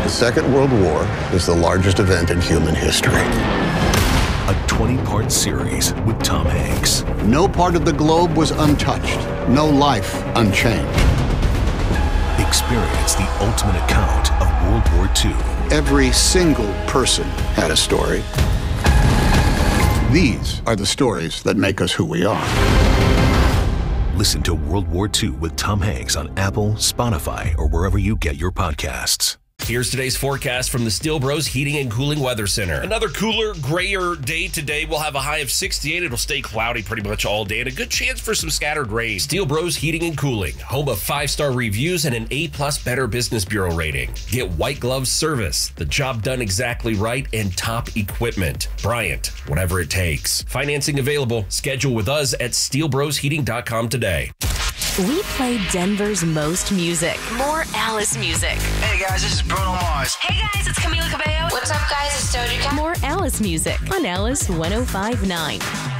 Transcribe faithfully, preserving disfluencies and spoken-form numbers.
The Second World War is the largest event in human history. A twenty-part series with Tom Hanks. No part of the globe was untouched. No life unchanged. Experience the ultimate account of World War Two. Every single person had a story. These are the stories that make us who we are. Listen to World War Two with Tom Hanks on Apple, Spotify, or wherever you get your podcasts. Here's today's forecast from the Steel Bros Heating and Cooling Weather Center. Another cooler, grayer day today. We'll have a high of sixty-eight. It'll stay cloudy pretty much all day and a good chance for some scattered rain. Steel Bros Heating and Cooling, home of five-star reviews and an A-plus Better Business Bureau rating. Get white glove service, the job done exactly right, and top equipment. Bryant, whatever it takes. Financing available. Schedule with us at steel bros heating dot com today. We play Denver's most music. More Alice music. Hey guys, this is Bruno Mars. Hey guys, it's Camila Cabello. What's up guys, it's Doja Cat. More Alice music on Alice one oh five point nine.